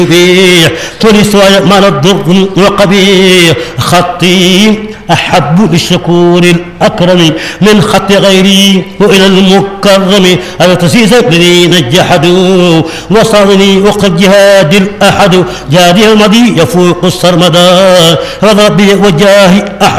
فيه طول سوايا ما الضر وقبيح خطي أحب للشكور الأكرم من خط غيري وإلى المكرم هذا تسيس الذين جحدوا وصارني وقت الجهاد الأحد جادي المضي يفوق السرمدا رضى ربي وجاهي أحمد